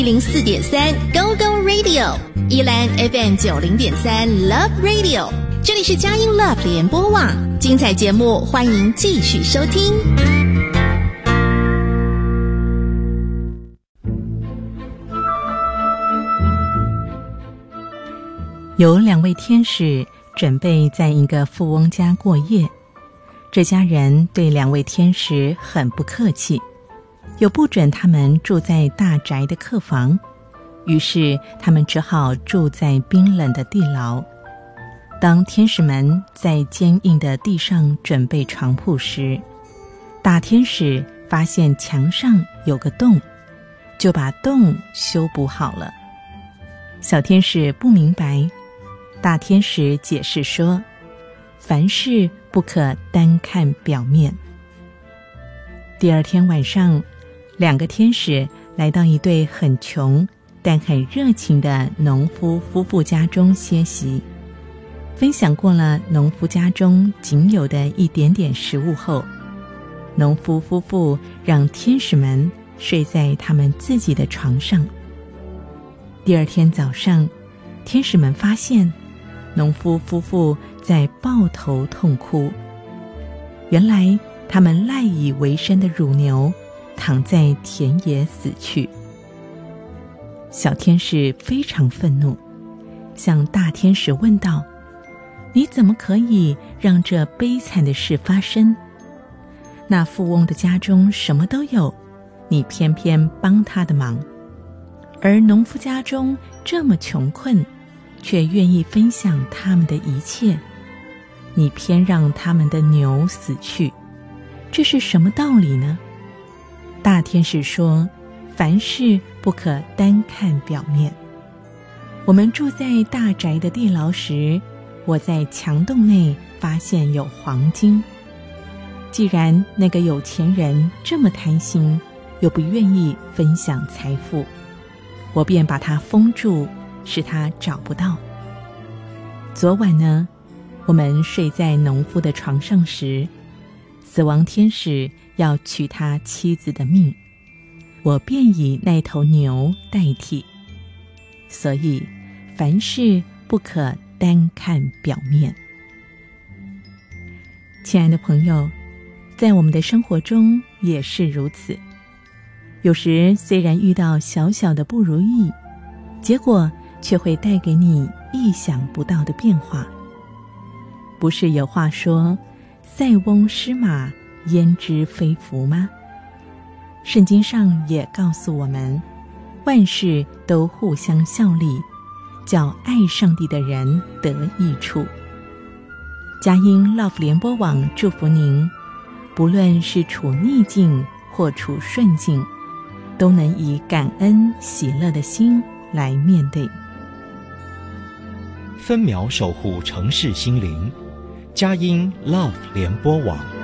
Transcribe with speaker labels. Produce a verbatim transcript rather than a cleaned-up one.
Speaker 1: 一零四点三 Go Go Radio， 宜兰 F M 九零点三 Love Radio， 这里是佳音 Love 联播网，精彩节目欢迎继续收听。
Speaker 2: 有两位天使准备在一个富翁家过夜，这家人对两位天使很不客气，又不准他们住在大宅的客房，于是他们只好住在冰冷的地牢。当天使们在坚硬的地上准备床铺时，大天使发现墙上有个洞，就把洞修补好了。小天使不明白，大天使解释说，凡事不可单看表面。第二天晚上，两个天使来到一对很穷但很热情的农夫夫妇家中歇息，分享过了农夫家中仅有的一点点食物后，农夫夫妇让天使们睡在他们自己的床上。第二天早上，天使们发现农夫夫妇在抱头痛哭，原来他们赖以为生的乳牛躺在田野死去。小天使非常愤怒，向大天使问道，你怎么可以让这悲惨的事发生？那富翁的家中什么都有，你偏偏帮他的忙，而农夫家中这么穷困，却愿意分享他们的一切，你偏让他们的牛死去，这是什么道理呢？大天使说，凡事不可单看表面。我们住在大宅的地牢时，我在墙洞内发现有黄金。既然那个有钱人这么贪心，又不愿意分享财富，我便把他封住，使他找不到。昨晚呢，我们睡在农夫的床上时，死亡天使要取他妻子的命，我便以那头牛代替。所以凡事不可单看表面。亲爱的朋友，在我们的生活中也是如此，有时虽然遇到小小的不如意，结果却会带给你意想不到的变化。不是有话说，塞翁失马，焉知非福吗？圣经上也告诉我们，万事都互相效力，叫爱上帝的人得益处。佳音 Love 联播网祝福您，不论是处逆境或处顺境，都能以感恩喜乐的心来面对。
Speaker 3: 分秒守护城市心灵，佳音 Love 联播网。